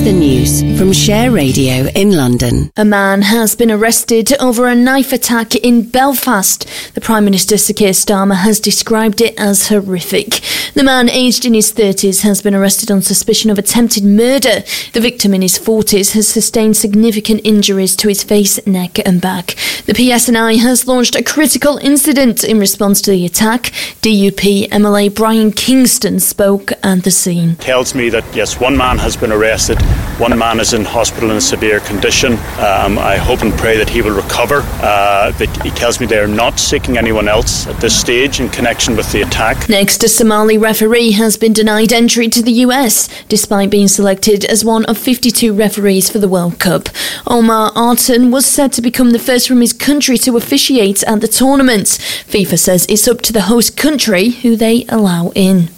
The news from Share Radio in London. A man has been arrested over a knife attack in Belfast. The Prime Minister, Sir Keir Starmer, has described it as horrific. The man, aged in his 30s, has been arrested on suspicion of attempted murder. The victim, in his 40s, has sustained significant injuries to his face, neck and back. The PSNI has launched a critical incident in response to the attack. DUP MLA Brian Kingston spoke at the scene. Tells me that, yes, one man has been arrested. One man is in hospital in a severe condition. I hope and pray that he will recover. He tells me they are not seeking anyone else at this stage in connection with the attack. Next, a Somali referee has been denied entry to the US, despite being selected as one of 52 referees for the World Cup. Omar Artan was said to become the first from his country to officiate at the tournament. FIFA says it's up to the host country who they allow in.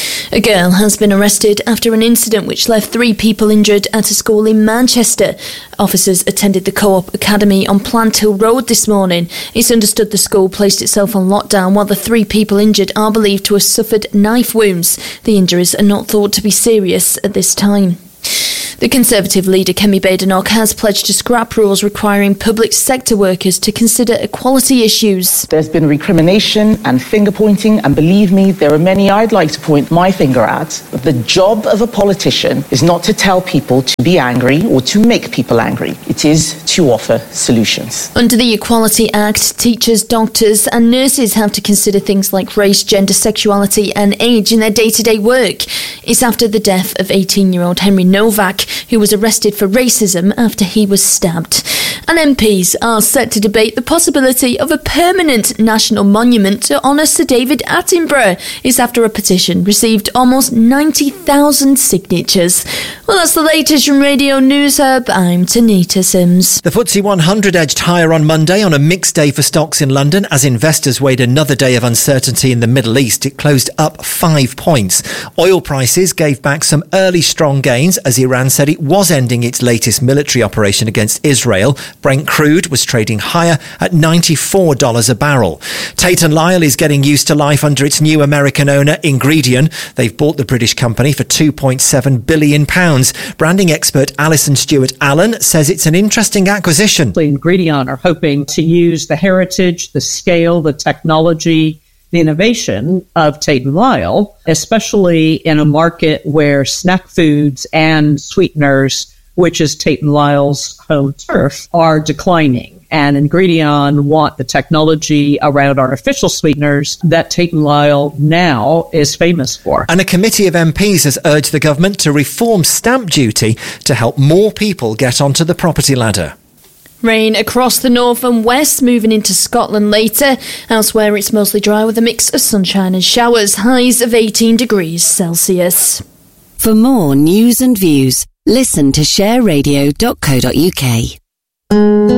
A girl has been arrested after an incident which left 3 people injured at a school in Manchester. Officers attended the Co-op Academy on Plant Hill Road this morning. It's understood the school placed itself on lockdown while the 3 people injured are believed to have suffered knife wounds. The injuries are not thought to be serious at this time. The Conservative leader Kemi Badenoch has pledged to scrap rules requiring public sector workers to consider equality issues. There's been recrimination and finger-pointing, and believe me, there are many I'd like to point my finger at. But the job of a politician is not to tell people to be angry or to make people angry. It is to offer solutions. Under the Equality Act, teachers, doctors and nurses have to consider things like race, gender, sexuality and age in their day-to-day work. It's after the death of 18-year-old Henry Novak, who was arrested for racism after he was stabbed. And MPs are set to debate the possibility of a permanent national monument to honour Sir David Attenborough. It's after a petition received almost 90,000 signatures. Well, that's the latest from Radio News Hub. I'm Tanita Sims. The FTSE 100 edged higher on Monday on a mixed day for stocks in London as investors weighed another day of uncertainty in the Middle East. It closed up 5 points. Oil prices gave back some early strong gains as Iran said it was ending its latest military operation against Israel. Brent crude was trading higher at $94 a barrel. Tate & Lyle is getting used to life under its new American owner, Ingredion. They've bought the British company for £2.7 billion. Branding expert Alison Stewart-Allen says it's an interesting acquisition. Ingredion are hoping to use the heritage, the scale, the technology, the innovation of Tate & Lyle, especially in a market where snack foods and sweeteners, which is Tate & Lyle's home turf, are declining. And Ingredion want the technology around artificial sweeteners that Tate & Lyle now is famous for. And a committee of MPs has urged the government to reform stamp duty to help more people get onto the property ladder. Rain across the north and west, moving into Scotland later. Elsewhere, it's mostly dry with a mix of sunshine and showers, highs of 18 degrees Celsius. For more news and views, listen to shareradio.co.uk.